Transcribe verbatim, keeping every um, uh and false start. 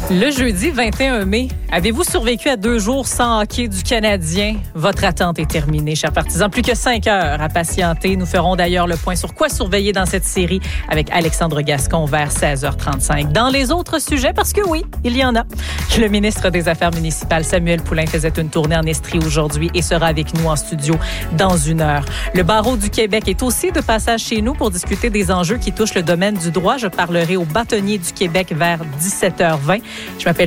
Le jeudi vingt et un mai, avez-vous survécu à deux jours sans hockey du Canadien? Votre attente est terminée, chers partisans. Plus que cinq heures à patienter. Nous ferons d'ailleurs le point sur quoi surveiller dans cette série avec Alexandre Gascon vers seize heures trente-cinq. Dans les autres sujets, parce que oui, il y en a. Le ministre des Affaires municipales, Samuel Poulin, faisait une tournée en Estrie aujourd'hui et sera avec nous en studio dans une heure. Le barreau du Québec est aussi de passage chez nous pour discuter des enjeux qui touchent le domaine du droit. Je parlerai au bâtonnier du Québec vers dix-sept heures vingt. Je m'appelle